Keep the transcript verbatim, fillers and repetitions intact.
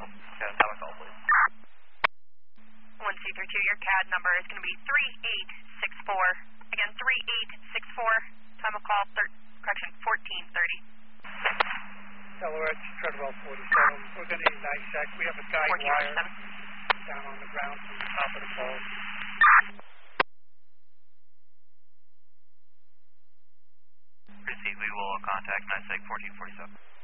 Okay, have a call, please. one C three two, your C A D number is going to be three eight six four. Again, three eight six four. Time of call, thir correction, fourteen thirty. Delaware, Treadwell forty-seven. We're going to need NISAC. We have a guide wire down on the ground from the top of the pole. Receive, we will contact NISAC fourteen forty-seven.